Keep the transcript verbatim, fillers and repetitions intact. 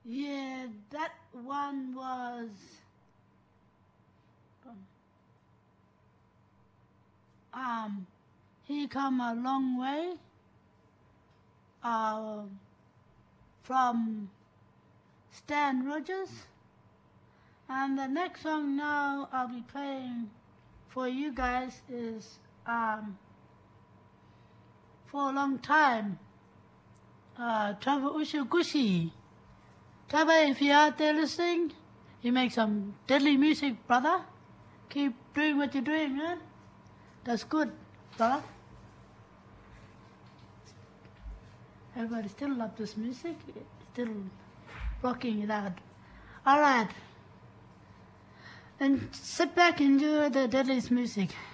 Yeah, that one was um he come a long way uh, from Stan Rogers. And the next song now I'll be playing for you guys is um, For a Long Time, uh, Trevor Ushagushi. Trevor, if you're out there listening, you make some deadly music, brother. Keep doing what you're doing, man. That's good, brother. Everybody still love this music. Still rocking it out. All right. And sit back and enjoy the deadliest music.